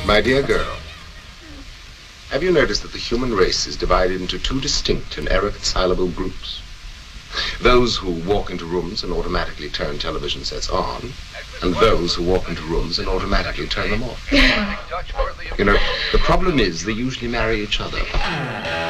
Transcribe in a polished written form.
My dear girl, have you noticed that the human race is divided into two distinct and irreconcilable groups? Those who walk into rooms and automatically turn television sets on, and those who walk into rooms and automatically turn them off. You know, the problem is they usually marry each other.